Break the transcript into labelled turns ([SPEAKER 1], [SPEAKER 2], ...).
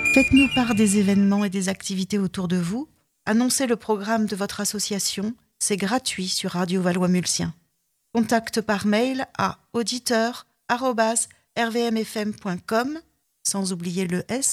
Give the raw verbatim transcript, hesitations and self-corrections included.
[SPEAKER 1] Faites-nous part des événements et des activités autour de vous. Annoncez le programme de votre association. C'est gratuit sur Radio Valois-Mulsien. Contact par mail à auditeur arobase r v m f m point com, sans oublier le S,